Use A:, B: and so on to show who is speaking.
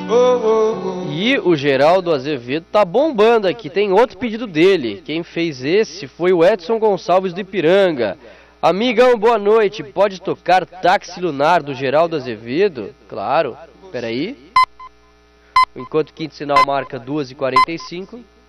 A: E o Geraldo Azevedo tá bombando aqui. Tem outro pedido dele. Quem fez esse foi o Edson Gonçalves do Ipiranga. Amigão, boa noite. Pode tocar Táxi Lunar do Geraldo Azevedo? Claro. Peraí. Enquanto o quinto sinal marca 2h45.